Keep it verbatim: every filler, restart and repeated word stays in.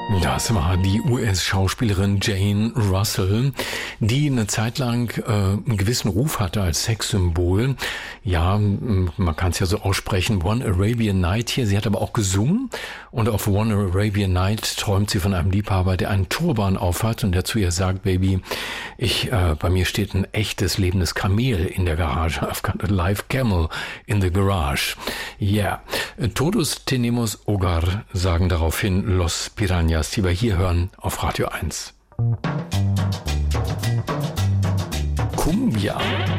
Das war die U S-Schauspielerin Jane Russell, die eine Zeit lang äh, einen gewissen Ruf hatte als Sexsymbol. Ja, man kann es ja so aussprechen, One Arabian Night hier. Sie hat aber auch gesungen und auf One Arabian Night träumt sie von einem Liebhaber, der einen Turban aufhat und der zu ihr sagt, Baby, ich, äh, bei mir steht ein echtes lebendes Kamel in der Garage. I've got a live camel in the garage. Ja, yeah. Todos tenemos hogar, sagen daraufhin Los Piranhas, die wir hier hören auf Radio eins. Cumbia.